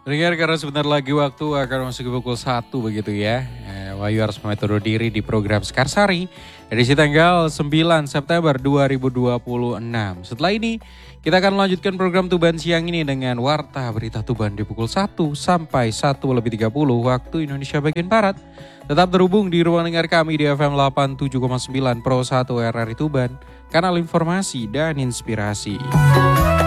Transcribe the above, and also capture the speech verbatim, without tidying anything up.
Dengar karena sebentar lagi waktu akan masuk ke pukul satu begitu ya. Eh, Wahyu harus pamit undur diri di program Sekarsari edisi tanggal sembilan September dua ribu dua puluh enam. Setelah ini kita akan melanjutkan program Tuban siang ini dengan Warta Berita Tuban di pukul satu sampai satu lebih tiga puluh waktu Indonesia bagian Barat. Tetap terhubung di ruang dengar kami di F M delapan puluh tujuh koma sembilan Pro satu R R I Tuban, kanal informasi dan inspirasi.